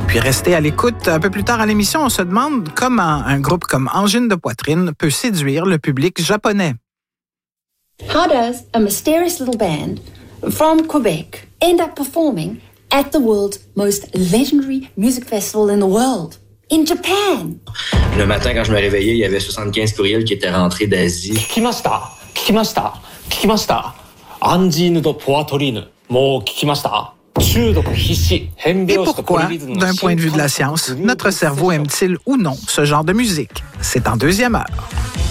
Puis restez à l'écoute. Un peu plus tard à l'émission, on se demande comment un groupe comme Angine de Poitrine peut séduire le public japonais. How does a mysterious little band from Quebec end up performing at the world's most legendary music festival in the world, in Japan? Le matin, quand je me réveillais, il y avait 75 courriels qui étaient rentrés d'Asie. 聞きましたアンジーヌとポアトリーヌもう聞きました Et pourquoi, d'un point de vue de la science, notre cerveau aime-t-il ou non ce genre de musique? C'est en deuxième heure.